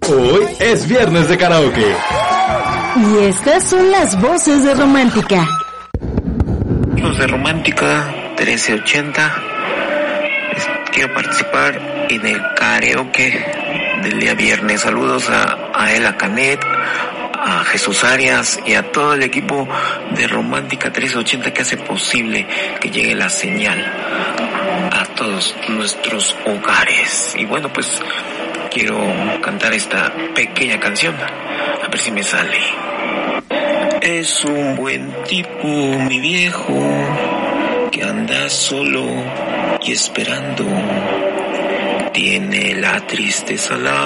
Hoy es viernes de karaoke. Y estas son las voces de Romántica. Amigos de Romántica 1380, quiero participar en el karaoke del día viernes. Saludos a Ela Canet, a Jesús Arias y a todo el equipo de Romántica 1380 que hace posible que llegue la señal a todos nuestros hogares. Y bueno, pues quiero cantar esta pequeña canción, a ver si me sale. Es un buen tipo, mi viejo, que anda solo y esperando. Tiene la tristeza